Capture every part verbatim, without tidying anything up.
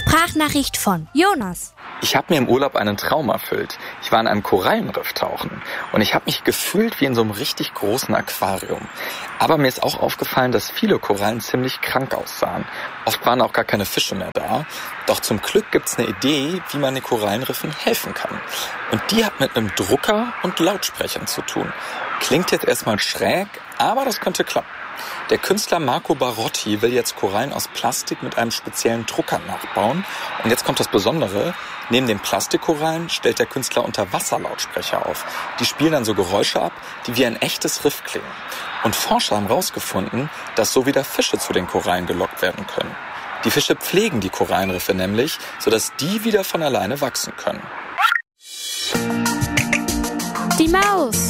Sprachnachricht von Jonas. Ich habe mir im Urlaub einen Traum erfüllt. Ich war in einem Korallenriff tauchen und ich habe mich gefühlt wie in so einem richtig großen Aquarium. Aber mir ist auch aufgefallen, dass viele Korallen ziemlich krank aussahen. Oft waren auch gar keine Fische mehr da. Doch zum Glück gibt's eine Idee, wie man den Korallenriffen helfen kann. Und die hat mit einem Drucker und Lautsprechern zu tun. Klingt jetzt erstmal schräg, aber das könnte klappen. Der Künstler Marco Barotti will jetzt Korallen aus Plastik mit einem speziellen Drucker nachbauen. Und jetzt kommt das Besondere. Neben den Plastikkorallen stellt der Künstler Unterwasserlautsprecher auf. Die spielen dann so Geräusche ab, die wie ein echtes Riff klingen. Und Forscher haben herausgefunden, dass so wieder Fische zu den Korallen gelockt werden können. Die Fische pflegen die Korallenriffe nämlich, sodass die wieder von alleine wachsen können. Die Maus.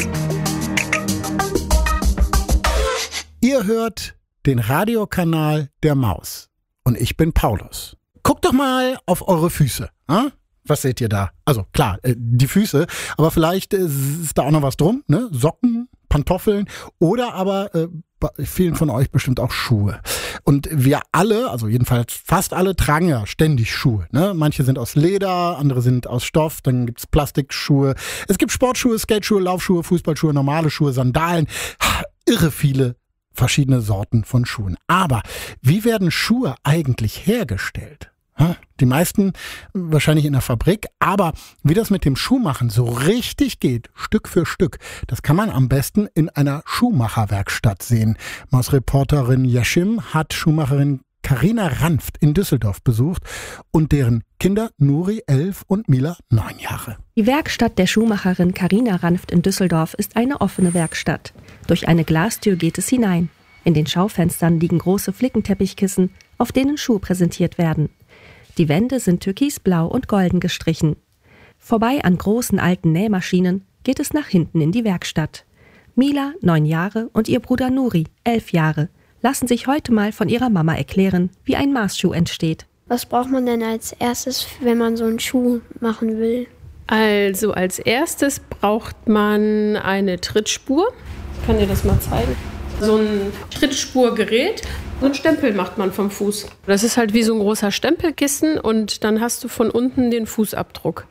Ihr hört den Radiokanal der Maus und ich bin Paulus. Guckt doch mal auf eure Füße. Hm? Was seht ihr da? Also klar, äh, die Füße, aber vielleicht äh, ist da auch noch was drum, ne? Socken, Pantoffeln oder aber äh, bei vielen von euch bestimmt auch Schuhe. Und wir alle, also jedenfalls fast alle, tragen ja ständig Schuhe. Ne? Manche sind aus Leder, andere sind aus Stoff, dann gibt's Plastikschuhe. Es gibt Sportschuhe, Skateschuhe, Laufschuhe, Fußballschuhe, normale Schuhe, Sandalen. Irre viele verschiedene Sorten von Schuhen. Aber wie werden Schuhe eigentlich hergestellt? Die meisten wahrscheinlich in der Fabrik, aber wie das mit dem Schuhmachen so richtig geht, Stück für Stück, das kann man am besten in einer Schuhmacherwerkstatt sehen. Mausreporterin Yashim hat Schuhmacherin Carina Ranft in Düsseldorf besucht und deren Kinder Nuri elf und Mila neun Jahre. Die Werkstatt der Schuhmacherin Carina Ranft in Düsseldorf ist eine offene Werkstatt. Durch eine Glastür geht es hinein. In den Schaufenstern liegen große Flickenteppichkissen, auf denen Schuhe präsentiert werden. Die Wände sind türkisblau und golden gestrichen. Vorbei an großen alten Nähmaschinen geht es nach hinten in die Werkstatt. Mila, neun Jahre, und ihr Bruder Nuri, elf Jahre, lassen sich heute mal von ihrer Mama erklären, wie ein Maßschuh entsteht. Was braucht man denn als erstes, wenn man so einen Schuh machen will? Also als erstes braucht man eine Trittspur. Ich kann dir das mal zeigen. So ein Trittspurgerät. So einen Stempel macht man vom Fuß. Das ist halt wie so ein großer Stempelkissen und dann hast du von unten den Fußabdruck.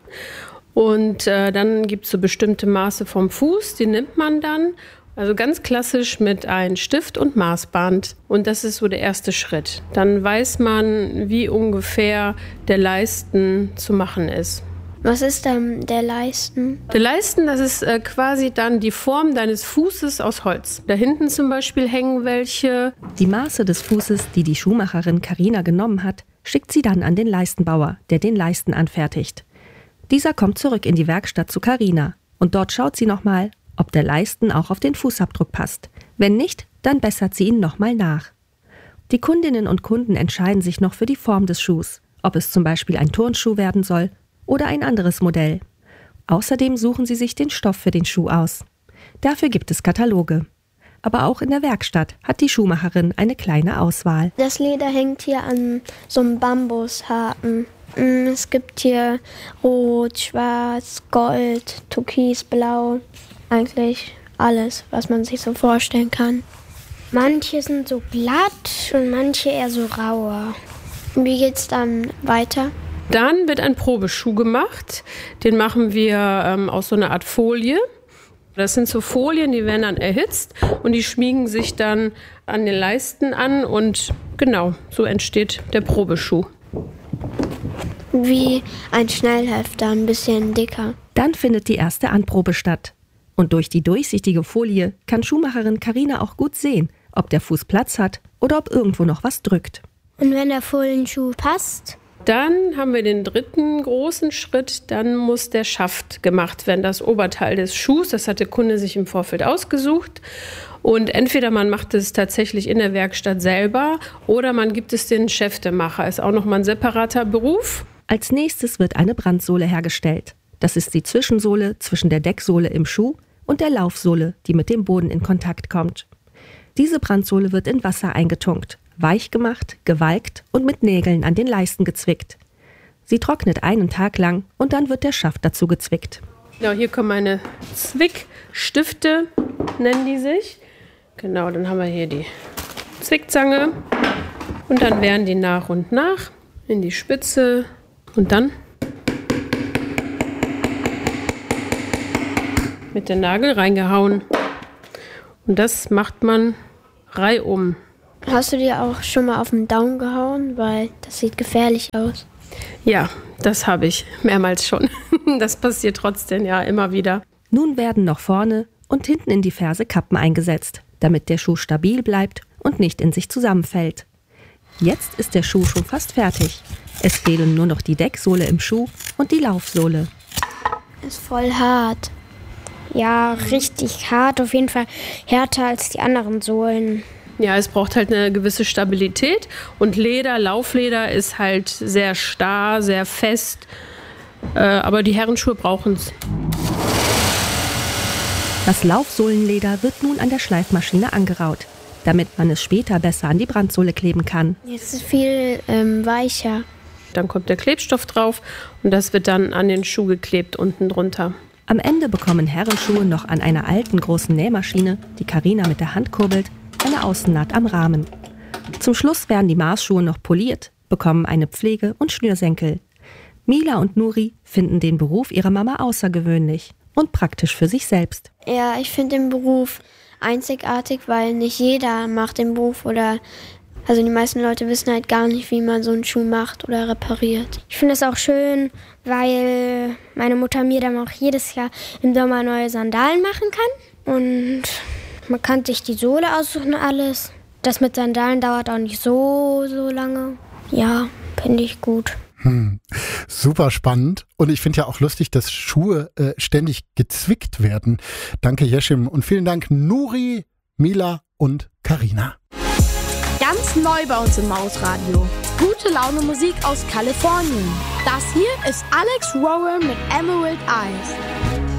Und äh, dann gibt es so bestimmte Maße vom Fuß, die nimmt man dann. Also ganz klassisch mit einem Stift und Maßband. Und das ist so der erste Schritt. Dann weiß man, wie ungefähr der Leisten zu machen ist. Was ist dann der Leisten? Der Leisten, das ist äh, quasi dann die Form deines Fußes aus Holz. Da hinten zum Beispiel hängen welche. Die Maße des Fußes, die die Schuhmacherin Carina genommen hat, schickt sie dann an den Leistenbauer, der den Leisten anfertigt. Dieser kommt zurück in die Werkstatt zu Carina und dort schaut sie nochmal, ob der Leisten auch auf den Fußabdruck passt. Wenn nicht, dann bessert sie ihn nochmal nach. Die Kundinnen und Kunden entscheiden sich noch für die Form des Schuhs, ob es zum Beispiel ein Turnschuh werden soll oder ein anderes Modell. Außerdem suchen sie sich den Stoff für den Schuh aus. Dafür gibt es Kataloge. Aber auch in der Werkstatt hat die Schuhmacherin eine kleine Auswahl. Das Leder hängt hier an so einem Bambushaken. Es gibt hier Rot, Schwarz, Gold, Türkisblau. Eigentlich alles, was man sich so vorstellen kann. Manche sind so glatt und manche eher so rauer. Wie geht's dann weiter? Dann wird ein Probeschuh gemacht. Den machen wir ähm, aus so einer Art Folie. Das sind so Folien, die werden dann erhitzt und die schmiegen sich dann an den Leisten an und genau, so entsteht der Probeschuh. Wie ein Schnellhefter, ein bisschen dicker. Dann findet die erste Anprobe statt. Und durch die durchsichtige Folie kann Schuhmacherin Carina auch gut sehen, ob der Fuß Platz hat oder ob irgendwo noch was drückt. Und wenn der Folienschuh passt? Dann haben wir den dritten großen Schritt, dann muss der Schaft gemacht werden, das Oberteil des Schuhs. Das hat der Kunde sich im Vorfeld ausgesucht. Und entweder man macht es tatsächlich in der Werkstatt selber oder man gibt es den Schäftemacher. Ist auch nochmal ein separater Beruf. Als nächstes wird eine Brandsohle hergestellt. Das ist die Zwischensohle zwischen der Decksohle im Schuh und der Laufsohle, die mit dem Boden in Kontakt kommt. Diese Brandsohle wird in Wasser eingetunkt, weich gemacht, gewalkt und mit Nägeln an den Leisten gezwickt. Sie trocknet einen Tag lang und dann wird der Schaft dazu gezwickt. Genau, hier kommen meine Zwickstifte, nennen die sich. Genau, dann haben wir hier die Zwickzange und dann werden die nach und nach in die Spitze und dann mit dem Nagel reingehauen. Und das macht man reihum. Hast du dir auch schon mal auf den Daumen gehauen? Weil das sieht gefährlich aus. Ja, das habe ich mehrmals schon. Das passiert trotzdem ja immer wieder. Nun werden noch vorne und hinten in die Ferse Kappen eingesetzt, damit der Schuh stabil bleibt und nicht in sich zusammenfällt. Jetzt ist der Schuh schon fast fertig. Es fehlen nur noch die Decksohle im Schuh und die Laufsohle. Ist voll hart. Ja, richtig hart. Auf jeden Fall härter als die anderen Sohlen. Ja, es braucht halt eine gewisse Stabilität und Leder, Laufleder ist halt sehr starr, sehr fest, äh, aber die Herrenschuhe brauchen es. Das Laufsohlenleder wird nun an der Schleifmaschine angeraut, damit man es später besser an die Brandsohle kleben kann. Jetzt ist es viel ähm, weicher. Dann kommt der Klebstoff drauf und das wird dann an den Schuh geklebt unten drunter. Am Ende bekommen Herrenschuhe noch an einer alten großen Nähmaschine, die Carina mit der Hand kurbelt, eine Außennaht am Rahmen. Zum Schluss werden die Maßschuhe noch poliert, bekommen eine Pflege und Schnürsenkel. Mila und Nuri finden den Beruf ihrer Mama außergewöhnlich und praktisch für sich selbst. Ja, ich finde den Beruf einzigartig, weil nicht jeder macht den Beruf oder also die meisten Leute wissen halt gar nicht, wie man so einen Schuh macht oder repariert. Ich finde es auch schön, weil meine Mutter mir dann auch jedes Jahr im Sommer neue Sandalen machen kann und man kann sich die Sohle aussuchen, alles. Das mit Sandalen dauert auch nicht so, so lange. Ja, finde ich gut. Hm, super spannend. Und ich finde ja auch lustig, dass Schuhe äh, ständig gezwickt werden. Danke, Yeşim. Und vielen Dank, Nuri, Mila und Carina. Ganz neu bei uns im Mausradio. Gute Laune Musik aus Kalifornien. Das hier ist Alex Rower mit Emerald Eyes.